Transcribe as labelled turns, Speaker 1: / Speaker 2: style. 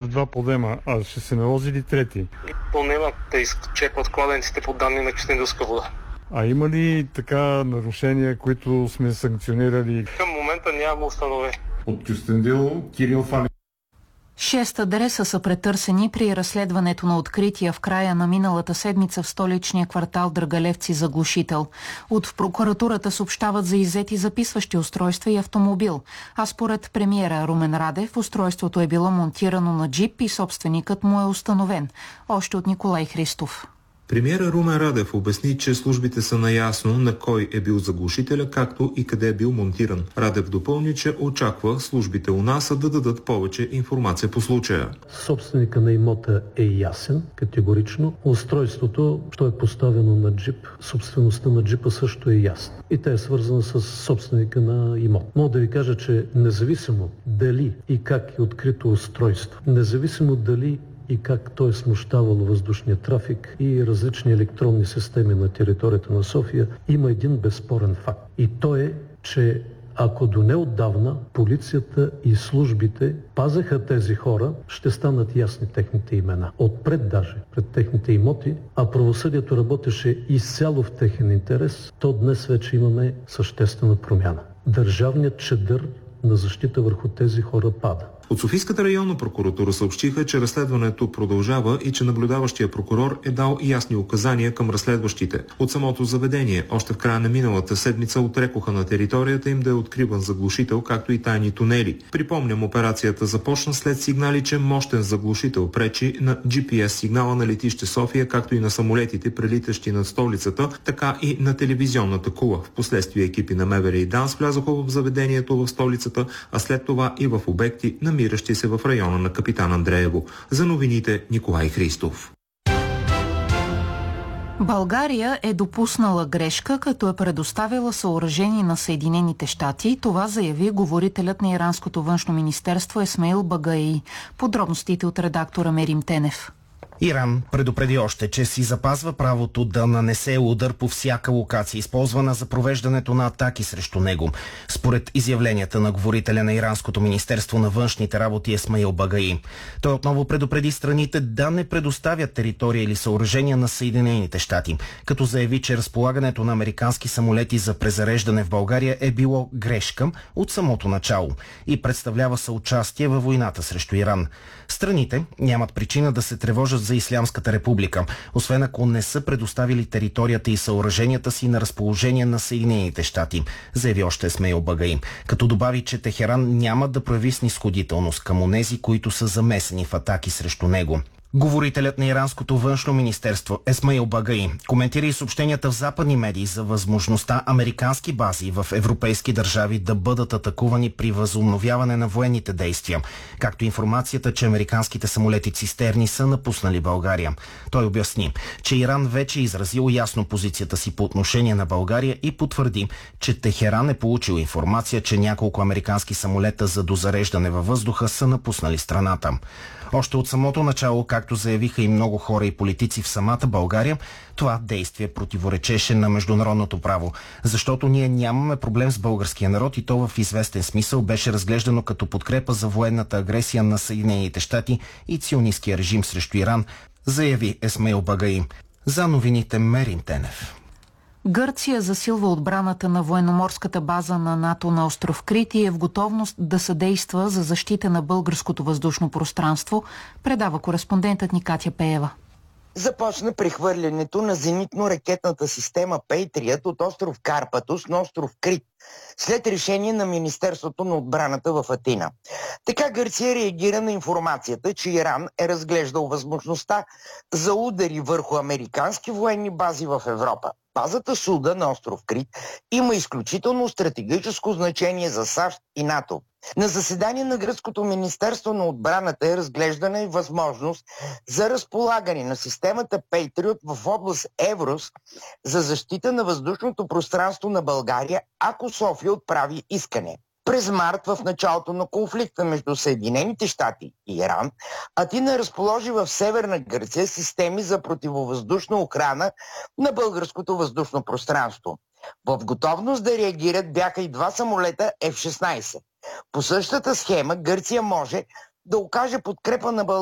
Speaker 1: 2 подема, а ще се наложи ли трети?
Speaker 2: По-нема да изчекват кладенците по данни на Кюстендилска вода.
Speaker 1: А има ли така нарушения, които сме санкционирали?
Speaker 2: Към момента няма установени.
Speaker 1: От Кюстендил, Кирил Фали.
Speaker 3: 6 адреса са претърсени при разследването на открития в края на миналата седмица в столичния квартал Драгалевци заглушител. От прокуратурата съобщават за иззети записващи устройства и автомобил. А според премиера Румен Радев, устройството е било монтирано на джип и собственикът му е установен. Още от Николай Христов.
Speaker 4: Премиера Румен Радев обясни, че службите са наясно на кой е бил заглушителя, както и къде е бил монтиран. Радев допълни, че очаква службите у НАСА да дадат повече информация по случая.
Speaker 5: Собственика на имота е ясен, категорично. Устройството, то е поставено на джип. Собствеността на джипа също е ясна. И тя е свързана с собственика на имот. Мога да ви кажа, че независимо дали и как е открито устройство, независимо дали и как то е смущавало въздушния трафик и различни електронни системи на територията на София, има един безспорен факт. И то е, че ако до неотдавна полицията и службите пазеха тези хора, ще станат ясни техните имена. Отпред даже, пред техните имоти, а правосъдието работеше изцяло в техен интерес, то днес вече имаме съществена промяна. Държавният чадър на защита върху тези хора пада.
Speaker 4: От Софийската районна прокуратура съобщиха, че разследването продължава и че наблюдаващия прокурор е дал ясни указания към разследващите. От самото заведение, още в края на миналата седмица, отрекоха на територията им да е откриван заглушител, както и тайни тунели. Припомням, операцията започна след сигнали, че мощен заглушител пречи на GPS сигнала на летище София, както и на самолетите, прелитащи над столицата, така и на телевизионната кула. Впоследствие екипи на МВР и ДАНС влязоха в заведението в столицата, а след това и в обекти, намиращи се в района на Капитан Андреево. За новините Николай Христов.
Speaker 3: България е допуснала грешка, като е предоставила съоръжение на Съединените щати. Това заяви говорителят на иранското външно министерство Есмаил Багаи. Подробностите от редактора Мерим Тенев.
Speaker 6: Иран предупреди още, че си запазва правото да нанесе удар по всяка локация, използвана за провеждането на атаки срещу него. Според изявленията на говорителя на Иранското министерство на външните работи Есмаил Багаи. Той отново предупреди страните да не предоставят територия или съоръжения на Съединените щати, като заяви, че разполагането на американски самолети за презареждане в България е било грешка от самото начало и представлява съучастие във войната срещу Иран. Страните нямат причина да се тревожат за Ислямската република, освен ако не са предоставили територията и съоръженията си на разположение на Съединените щати, заяви още Есмаил Багаи, като добави, че Техеран няма да прояви снисходителност към онези, които са замесени в атаки срещу него. Говорителят на иранското външно министерство Есмаил Багаи коментира и съобщенията в западни медии за възможността американски бази в европейски държави да бъдат атакувани при възобновяване на военните действия, както информацията, че американските самолети цистерни са напуснали България. Той обясни, че Иран вече изразил ясно позицията си по отношение на България и потвърди, че Техеран е получил информация, че няколко американски самолета за дозареждане във въздуха са напуснали страната. Още от самото начало, както заявиха и много хора и политици в самата България, това действие противоречеше на международното право, защото ние нямаме проблем с българския народ и то в известен смисъл беше разглеждано като подкрепа за военната агресия на Съединените щати и ционистския режим срещу Иран, заяви Есмаил Багаи. За новините Мерим Тенев.
Speaker 3: Гърция засилва отбраната на военноморската база на НАТО на остров Крит и е в готовност да съдейства за защита на българското въздушно пространство, предава кореспондентът ни Катя Пеева.
Speaker 7: Започна прехвърлянето на зенитно-ракетната система Patriot от остров Карпатос на остров Крит, след решение на Министерството на отбраната в Атина. Така Гърция реагира на информацията, че Иран е разглеждал възможността за удари върху американски военни бази в Европа. Базата Суда на остров Крит има изключително стратегическо значение за САЩ и НАТО. На заседание на Гръцкото министерство на отбраната е разглеждана и възможност за разполагане на системата Patriot в област Еврос за защита на въздушното пространство на България, ако София отправи искане. През март, в началото на конфликта между Съединените щати и Иран, Атина разположи в Северна Гърция системи за противовъздушна охрана на българското въздушно пространство. В готовност да реагират бяха и 2 самолета F-16. По същата схема Гърция може да окаже подкрепа на България